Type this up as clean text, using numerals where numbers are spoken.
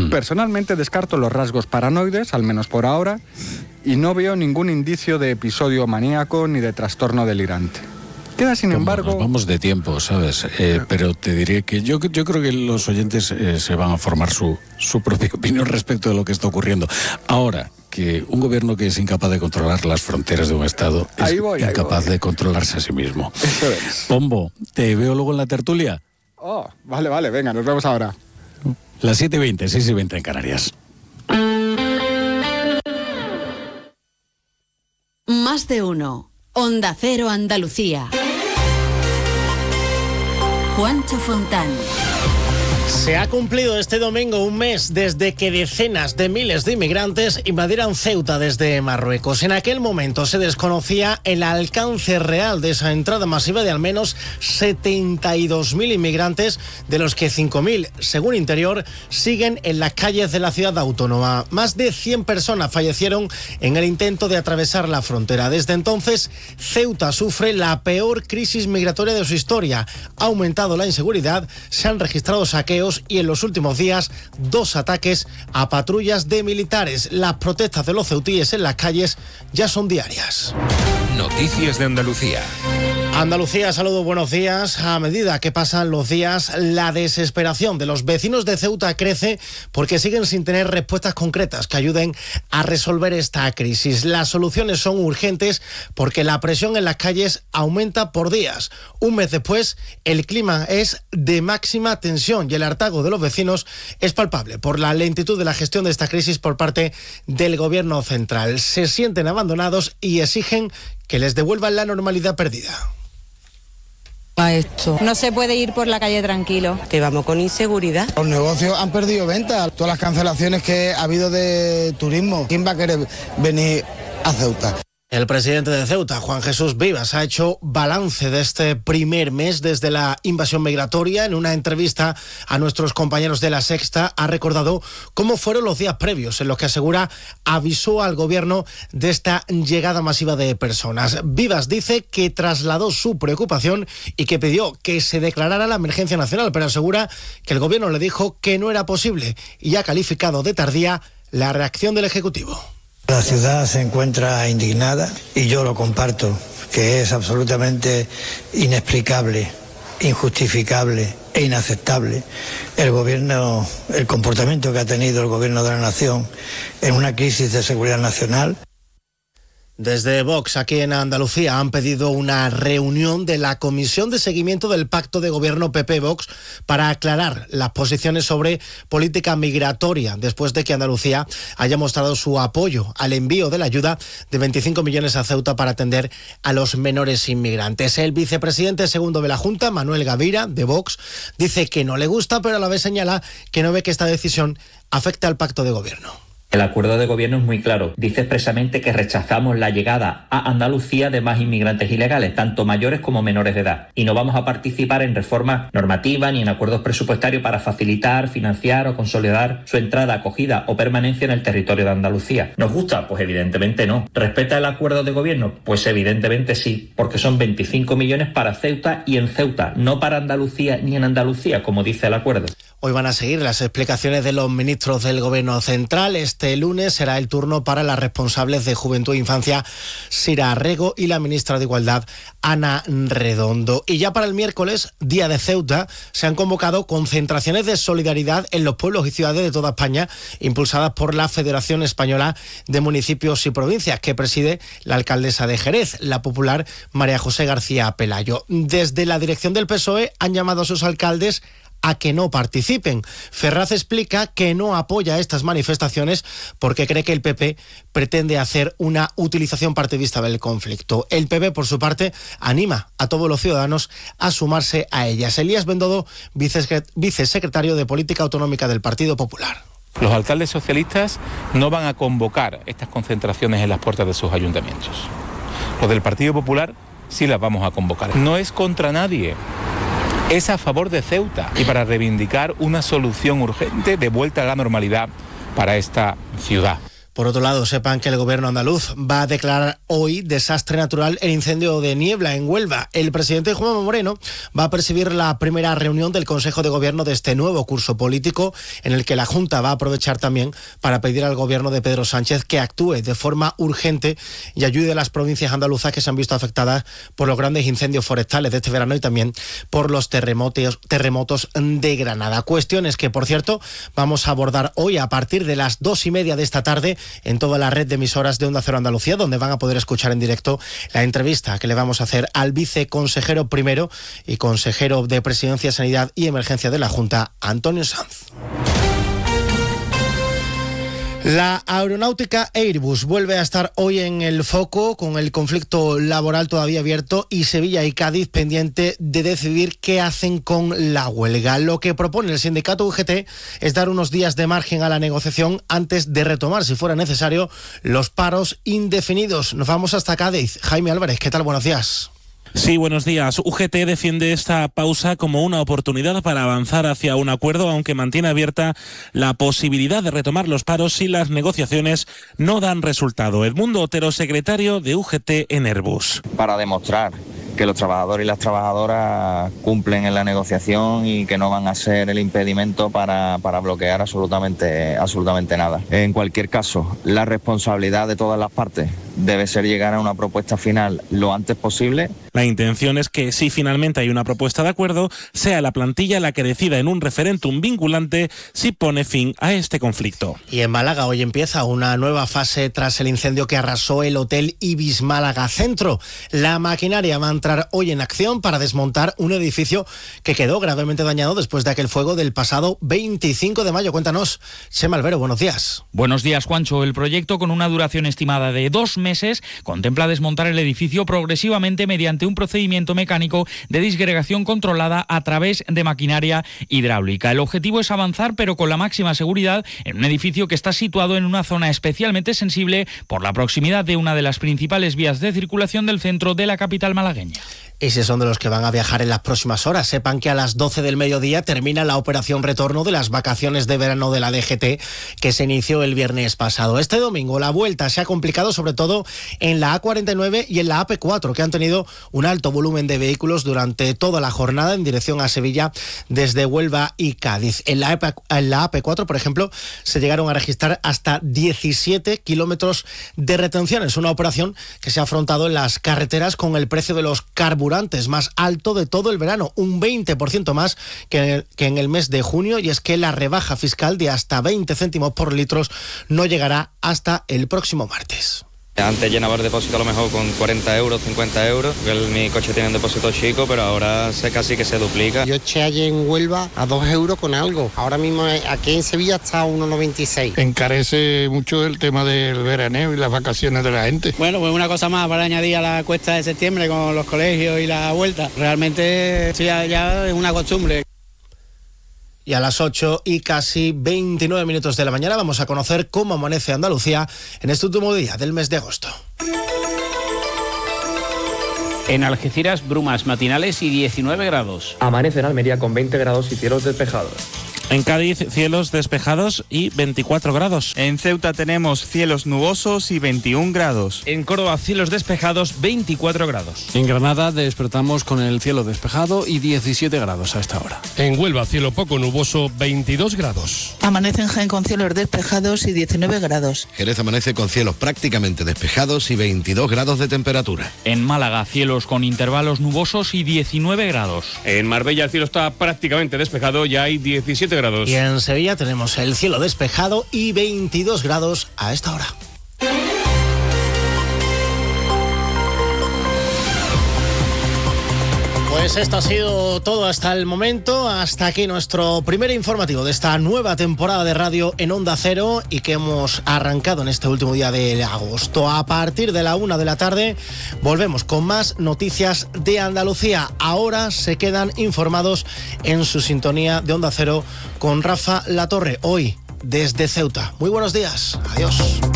Personalmente descarto los rasgos paranoides, al menos por ahora, y no veo ningún indicio de episodio maníaco ni de trastorno delirante. Queda, sin embargo... Nos vamos de tiempo, ¿sabes? Pero te diré que yo creo que los oyentes se van a formar su propia opinión respecto de lo que está ocurriendo. Ahora, que un gobierno que es incapaz de controlar las fronteras de un Estado es incapaz de controlarse a sí mismo. Eso es. Pombo, ¿te veo luego en la tertulia? Oh, vale, venga, nos vemos ahora. Las 7:20, 6:20 en Canarias. Más de uno. Onda Cero Andalucía. Juancho Fontán. Se ha cumplido este domingo un mes desde que decenas de miles de inmigrantes invadieran Ceuta desde Marruecos. En aquel momento se desconocía el alcance real de esa entrada masiva de al menos 72.000 inmigrantes, de los que 5.000, según Interior, siguen en las calles de la ciudad autónoma. Más de 100 personas fallecieron en el intento de atravesar la frontera. Desde entonces, Ceuta sufre la peor crisis migratoria de su historia. Ha aumentado la inseguridad, se han registrado saqueos y en los últimos días 2 ataques a patrullas de militares. Las protestas de los ceutíes en las calles ya son diarias. Noticias de Andalucía. Andalucía, saludos, buenos días. A medida que pasan los días, la desesperación de los vecinos de Ceuta crece porque siguen sin tener respuestas concretas que ayuden a resolver esta crisis. Las soluciones son urgentes porque la presión en las calles aumenta por días. Un mes después, el clima es de máxima tensión y el hartazgo de los vecinos es palpable por la lentitud de la gestión de esta crisis por parte del gobierno central. Se sienten abandonados y exigen que les devuelvan la normalidad perdida. A esto. No se puede ir por la calle tranquilo. Que vamos con inseguridad. Los negocios han perdido ventas. Todas las cancelaciones que ha habido de turismo. ¿Quién va a querer venir a Ceuta? El presidente de Ceuta, Juan Jesús Vivas, ha hecho balance de este primer mes desde la invasión migratoria. En una entrevista a nuestros compañeros de La Sexta, ha recordado cómo fueron los días previos, en los que asegura avisó al gobierno de esta llegada masiva de personas. Vivas dice que trasladó su preocupación y que pidió que se declarara la emergencia nacional, pero asegura que el gobierno le dijo que no era posible y ha calificado de tardía la reacción del Ejecutivo. La ciudad se encuentra indignada y yo lo comparto, que es absolutamente inexplicable, injustificable e inaceptable el comportamiento que ha tenido el gobierno de la nación en una crisis de seguridad nacional. Desde Vox, aquí en Andalucía, han pedido una reunión de la Comisión de Seguimiento del Pacto de Gobierno PP-Vox para aclarar las posiciones sobre política migratoria, después de que Andalucía haya mostrado su apoyo al envío de la ayuda de 25 millones a Ceuta para atender a los menores inmigrantes. El vicepresidente segundo de la Junta, Manuel Gavira, de Vox, dice que no le gusta, pero a la vez señala que no ve que esta decisión afecte al Pacto de Gobierno. El acuerdo de gobierno es muy claro. Dice expresamente que rechazamos la llegada a Andalucía de más inmigrantes ilegales, tanto mayores como menores de edad. Y no vamos a participar en reformas normativas ni en acuerdos presupuestarios para facilitar, financiar o consolidar su entrada, acogida o permanencia en el territorio de Andalucía. ¿Nos gusta? Pues evidentemente no. ¿Respeta el acuerdo de gobierno? Pues evidentemente sí, porque son 25 millones para Ceuta y en Ceuta, no para Andalucía ni en Andalucía, como dice el acuerdo. Hoy van a seguir las explicaciones de los ministros del Gobierno Central. Este lunes será el turno para las responsables de Juventud e Infancia, Sira Arrego, y la ministra de Igualdad, Ana Redondo. Y ya para el miércoles, Día de Ceuta, se han convocado concentraciones de solidaridad en los pueblos y ciudades de toda España, impulsadas por la Federación Española de Municipios y Provincias, que preside la alcaldesa de Jerez, la popular María José García Pelayo. Desde la dirección del PSOE han llamado a sus alcaldes a que no participen. Ferraz explica que no apoya estas manifestaciones porque cree que el PP pretende hacer una utilización partidista del conflicto. El PP, por su parte, anima a todos los ciudadanos a sumarse a ellas. Elías Bendodo, vicesecretario de Política Autonómica del Partido Popular. Los alcaldes socialistas no van a convocar estas concentraciones en las puertas de sus ayuntamientos. Los del Partido Popular sí las vamos a convocar. No es contra nadie. Es a favor de Ceuta y para reivindicar una solución urgente de vuelta a la normalidad para esta ciudad. Por otro lado, sepan que el gobierno andaluz va a declarar hoy desastre natural el incendio de Niebla en Huelva. El presidente Juanma Moreno va a presidir la primera reunión del Consejo de Gobierno de este nuevo curso político, en el que la Junta va a aprovechar también para pedir al gobierno de Pedro Sánchez que actúe de forma urgente y ayude a las provincias andaluzas que se han visto afectadas por los grandes incendios forestales de este verano y también por los terremotos de Granada. Cuestiones que, por cierto, vamos a abordar hoy a partir de las 2:30 de esta tarde en toda la red de emisoras de Onda Cero Andalucía, donde van a poder escuchar en directo la entrevista que le vamos a hacer al viceconsejero primero y consejero de Presidencia, Sanidad y Emergencia de la Junta, Antonio Sanz. La aeronáutica Airbus vuelve a estar hoy en el foco, con el conflicto laboral todavía abierto y Sevilla y Cádiz pendiente de decidir qué hacen con la huelga. Lo que propone el sindicato UGT es dar unos días de margen a la negociación antes de retomar, si fuera necesario, los paros indefinidos. Nos vamos hasta Cádiz. Jaime Álvarez, ¿qué tal? Buenos días. Sí, buenos días. UGT defiende esta pausa como una oportunidad para avanzar hacia un acuerdo, aunque mantiene abierta la posibilidad de retomar los paros si las negociaciones no dan resultado. Edmundo Otero, secretario de UGT en Airbus. Para demostrar que los trabajadores y las trabajadoras cumplen en la negociación y que no van a ser el impedimento para bloquear absolutamente nada. En cualquier caso, la responsabilidad de todas las partes debe ser llegar a una propuesta final lo antes posible. La intención es que, si finalmente hay una propuesta de acuerdo, sea la plantilla la que decida en un referéndum vinculante si pone fin a este conflicto. Y en Málaga hoy empieza una nueva fase tras el incendio que arrasó el Hotel Ibis Málaga Centro. La maquinaria va a entrar hoy en acción para desmontar un edificio que quedó gravemente dañado después de aquel fuego del pasado 25 de mayo. Cuéntanos, Chema Albero, buenos días. Buenos días, Juancho. El proyecto, con una duración estimada de 2 meses, contempla desmontar el edificio progresivamente mediante un procedimiento mecánico de disgregación controlada a través de maquinaria hidráulica. El objetivo es avanzar, pero con la máxima seguridad, en un edificio que está situado en una zona especialmente sensible por la proximidad de una de las principales vías de circulación del centro de la capital malagueña. Y si son de los que van a viajar en las próximas horas, sepan que a las 12 del mediodía termina la operación retorno de las vacaciones de verano de la DGT, que se inició el viernes pasado. Este domingo la vuelta se ha complicado sobre todo en la A49 y en la AP4, que han tenido un alto volumen de vehículos durante toda la jornada en dirección a Sevilla desde Huelva y Cádiz. En la AP4, por ejemplo, se llegaron a registrar hasta 17 kilómetros de retenciones, una operación que se ha afrontado en las carreteras con el precio de los carburantes más alto de todo el verano, un 20% más que en el mes de junio, y es que la rebaja fiscal de hasta 20 céntimos por litro no llegará hasta el próximo martes. Antes llenaba el depósito a lo mejor con 40 euros, 50 euros, mi coche tiene un depósito chico, pero ahora casi que se duplica. Yo eché ayer en Huelva a 2 euros con algo, ahora mismo aquí en Sevilla está a 1,96. Encarece mucho el tema del veraneo y las vacaciones de la gente. Bueno, pues una cosa más para añadir a la cuesta de septiembre con los colegios y la vuelta. Realmente esto ya es una costumbre. Y a las 8 y casi 29 minutos de la mañana vamos a conocer cómo amanece Andalucía en este último día del mes de agosto. En Algeciras, brumas matinales y 19 grados. Amanece en Almería con 20 grados y cielos despejados. En Cádiz, cielos despejados y 24 grados. En Ceuta tenemos cielos nubosos y 21 grados. En Córdoba, cielos despejados, 24 grados. En Granada despertamos con el cielo despejado y 17 grados a esta hora. En Huelva, cielo poco nuboso, 22 grados. Amanece en Jaén con cielos despejados y 19 grados. Jerez amanece con cielos prácticamente despejados y 22 grados de temperatura. En Málaga, cielos con intervalos nubosos y 19 grados. En Marbella el cielo está prácticamente despejado y hay 17 grados. Y en Sevilla tenemos el cielo despejado y 22 grados a esta hora. Pues esto ha sido todo hasta el momento. Hasta aquí nuestro primer informativo de esta nueva temporada de radio en Onda Cero y que hemos arrancado en este último día de agosto. A partir de la 1 de la tarde volvemos con más noticias de Andalucía. Ahora se quedan informados en su sintonía de Onda Cero con Rafa Latorre, hoy desde Ceuta. Muy buenos días. Adiós.